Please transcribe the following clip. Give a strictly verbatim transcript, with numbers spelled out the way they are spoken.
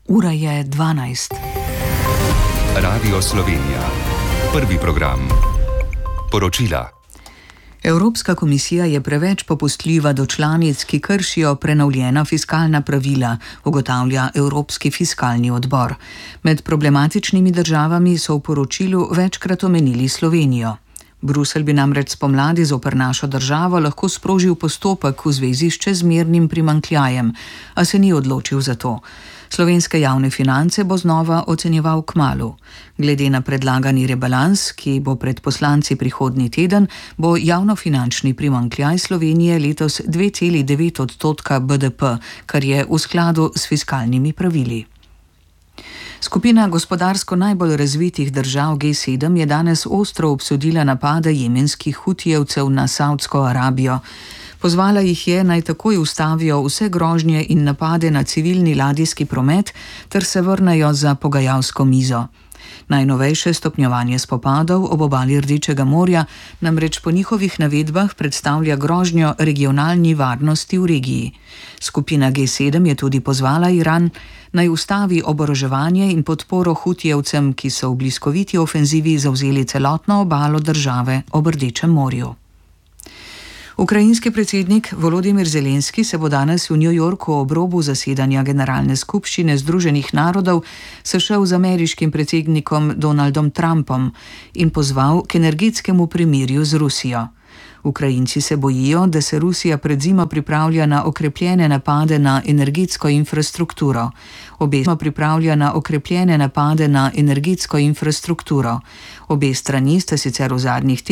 Ura je dvanajst. Radio Slovenija. Prvi program. Poročila. Evropska komisija je preveč popustljiva do članic, ki kršijo prenovljena fiskalna pravila, ugotavlja Evropski fiskalni odbor. Med problematičnimi državami so v poročilu večkrat omenili Slovenijo. Bruselj bi namreč spomladi zoper našo državo lahko sprožil postopek v zvezi s čezmernim primanjkljajem, a se ni odločil za to. Slovenske javne finance bo znova ocenjeval kmalu. Glede na predlagani rebalans, ki bo pred poslanci prihodnji teden, bo javnofinančni primanjkljaj Slovenije letos dve celi devet odstotka B D P, kar je v skladu s fiskalnimi pravili. Skupina gospodarsko najbolj razvitih držav G sedem je danes ostro obsodila napade jemenskih hutijevcev na Savdsko Arabijo. Pozvala jih je, naj takoj ustavijo vse grožnje in napade na civilni ladijski promet ter se vrnejo za pogajalsko mizo. Najnovejše stopnjevanje spopadov ob obali Rdečega morja namreč po njihovih navedbah predstavlja grožnjo regionalni varnosti v regiji. Skupina G sedem je tudi pozvala Iran, naj ustavi oboroževanje in podporo hutijevcem, ki so v bliskoviti ofenzivi zavzeli celotno obalo države ob Rdečem morju. Ukrajinski predsednik Volodimir Zelenski se bo danes v New Yorku ob robu zasedanja Generalne skupščine Združenih narodov sešel z ameriškim predsednikom Donaldom Trumpom in pozval k energetskemu premirju z Rusijo. Ukrajinci se bojijo, da se Rusija pred zimo pripravlja na okrepljene napade na energetsko infrastrukturo. Obe pripravlja na okrepljene napade na energetsko infrastrukturo. Obe strani sta sicer v zadnjih